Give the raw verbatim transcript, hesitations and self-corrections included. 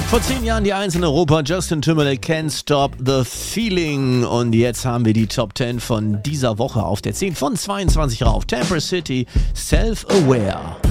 Vor zehn Jahren die Eins in Europa, Justin Timberlake, Can't Stop the Feeling. Und jetzt haben wir die Top zehn von dieser Woche auf der zehn von zweiundzwanzig rauf. Tampa City, Self-Aware.